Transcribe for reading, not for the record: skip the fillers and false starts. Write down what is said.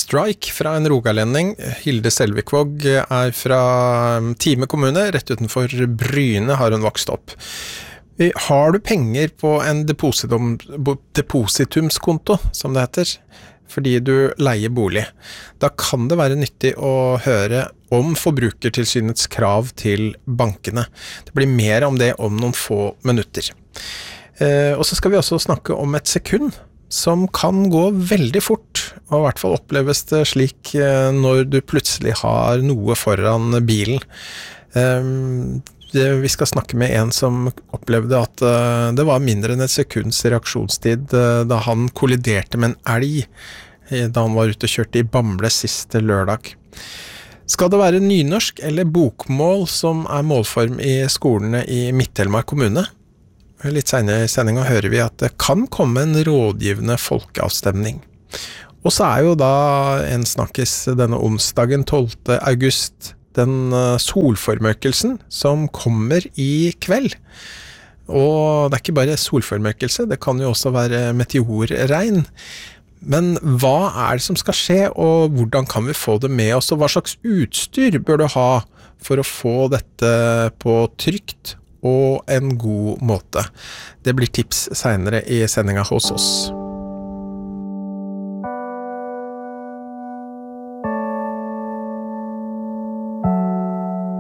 strike fra en rogalending. Hilde Selvikvåg fra Time kommune, rett utenfor Bryne har hun vokst opp. Har du penger på en depositumskonto, som det heter, fordi du leier bolig, da kan det være nyttig å høre om Forbrukertilsynets krav til bankene. Det blir mer om det om noen få minutter. Og så skal vi også snakke om et sekund som kan gå veldig fort, og i hvert fall oppleves det slik når du plutselig har noe foran bilen. Vi skal snakke med en som opplevde at det var mindre enn et sekunds reaksjonstid da han kolliderte med en elg da han var ute og kjørte i Bamble siste lørdag. Skal det være nynorsk eller bokmål som målform i skolene i Midt-Telemark kommune? Litt senere i sendingen hører vi at det kan komme en rådgivende folkeavstemning. Og så jo da en snakkes denne onsdagen 12. august, den solformørkelsen som kommer i kveld. Og det ikke bare solformørkelse, det kan jo også være meteorregn. Men hva det som skal skje, og hvordan kan vi få det med oss, og hva slags utstyr bør du ha for å få dette på trygt og en god måte? Det blir tips senere i sendingen hos oss.